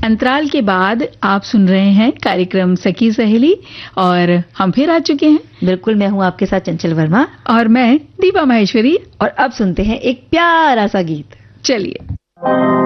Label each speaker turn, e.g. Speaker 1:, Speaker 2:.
Speaker 1: अंतराल के बाद आप सुन रहे हैं कार्यक्रम सखी सहेली और हम फिर आ चुके हैं।
Speaker 2: बिल्कुल, मैं हूँ आपके साथ चंचल वर्मा
Speaker 1: और मैं दीपा माहेश्वरी।
Speaker 2: और अब सुनते हैं एक प्यारा सा गीत।
Speaker 1: चलिए।